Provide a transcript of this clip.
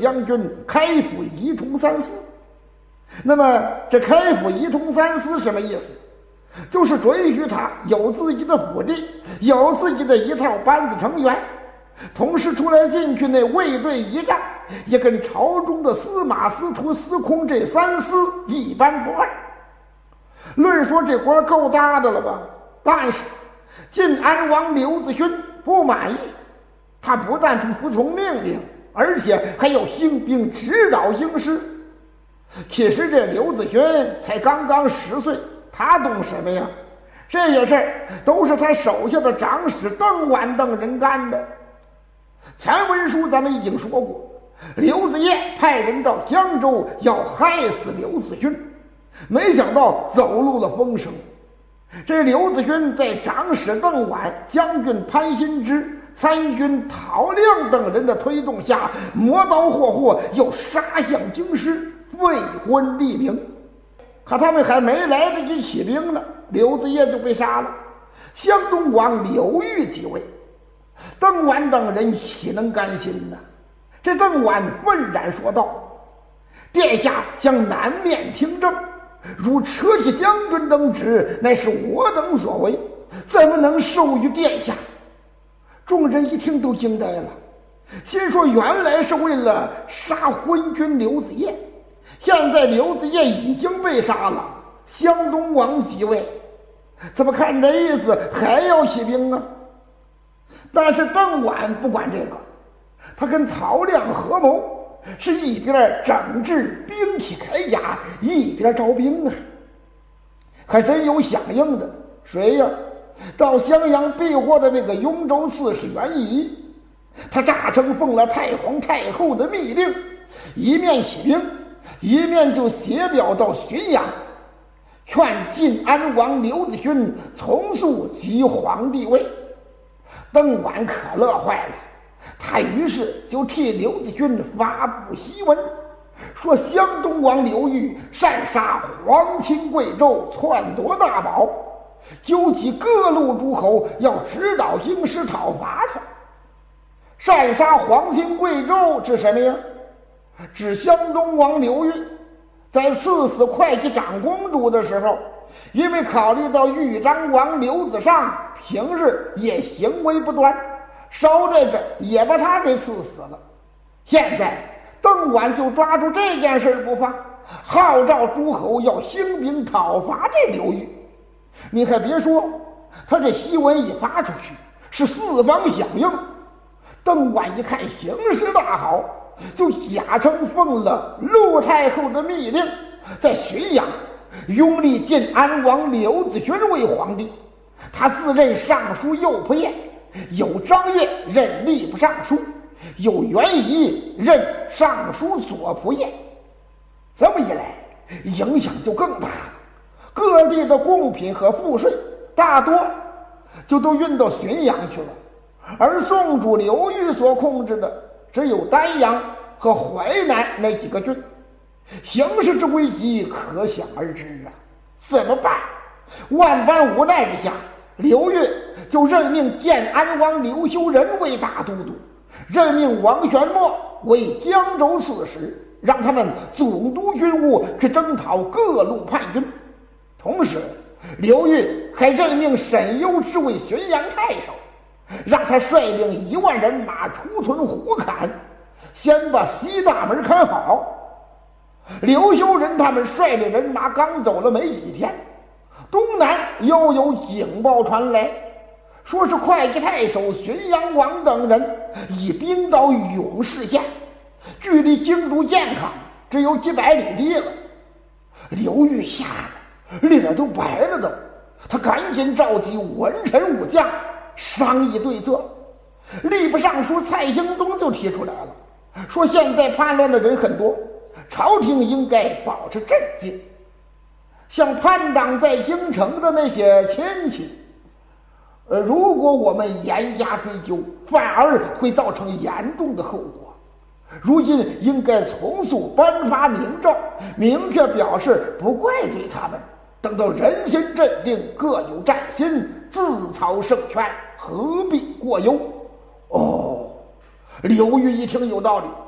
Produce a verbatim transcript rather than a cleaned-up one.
将军开府一通三司。那么这开府一通三司什么意思？就是准许他有自己的府邸，有自己的一套班子成员，同时出来进去那卫队一战，也跟朝中的司马、司徒、司空这三司一般不二。论说这官够大的了吧？但是晋安王刘子勋不满意，他不但不服从命令，而且还要兴兵指导京师。其实这刘子勋才刚刚十岁，他懂什么呀？这些事儿都是他手下的长史邓婉等人干的。前文书咱们已经说过，刘子业派人到江州要害死刘子勋，没想到走漏了风声。这刘子勋在长史邓婉、将军潘新之、参军陶亮等人的推动下，磨刀霍霍又杀向京师，废昏立明。可他们还没来得及起兵呢，刘子业就被杀了。湘东王刘裕即位，邓婉等人岂能甘心呢？这邓婉愤然说道：殿下将南面听政，如车骑将军等职，乃是我等所为，怎么能授予殿下？众人一听都惊呆了，心说原来是为了杀昏君刘子业，现在刘子业已经被杀了，湘东王即位，怎么看这意思还要起兵啊？但是邓婉不管这个，他跟陶亮合谋，是一边整治兵器铠甲，一边招兵啊。还真有响应的，谁呀？到襄阳避祸的那个雍州刺史袁仪，他诈称奉了太皇太后的密令，一面起兵，一面就写表到浔阳，劝晋安王刘子勋从速即皇帝位。邓婉可乐坏了，他于是就替刘子勋发布檄文，说湘东王刘裕擅杀皇亲贵胄，篡夺大宝，纠集各路诸侯要指导京师讨伐他。擅杀皇亲贵胄指什么呀？指湘东王刘裕在赐死会稽长公主的时候，因为考虑到豫章王刘子尚平日也行为不端，捎带着也把他给赐死了。现在邓婉就抓住这件事不放，号召诸侯要兴兵讨伐这刘裕。你还别说，他这檄文一发出去，是四方响应。邓婉一看形势大好，就假称奉了陆太后的密令，在浔阳拥立晋安王刘子勋为皇帝。他自任尚书右仆射，有张悦任吏部尚书，有袁仪任尚书左仆射。这么一来，影响就更大了。各地的贡品和赋税大多就都运到浔阳去了，而宋主刘裕所控制的只有丹阳和淮南那几个郡，形势之危机可想而知啊！怎么办？万般无奈之下，刘裕就任命建安王刘修仁为大都督，任命王玄谟为江州刺史，让他们总督军务，去征讨各路叛军。同时，刘裕还任命沈攸之为浔阳太守，让他率领一万人马出屯胡坎，先把西大门看好。刘修仁他们率领人马刚走了没几天，东南又有警报传来，说是会稽太守浔阳王等人已兵到永市县，距离京都健康只有几百里地了。刘裕吓得脸都白了都，他赶紧召集文臣武将商议对策。吏部尚书蔡兴宗就提出来了，说现在叛乱的人很多，朝廷应该保持镇静。像叛党在京城的那些亲戚，呃，如果我们严加追究，反而会造成严重的后果。如今应该从速颁发明诏，明确表示不怪罪他们。等到人心镇定，各有战心，自曹圣权，何必过忧？哦，刘裕一听有道理，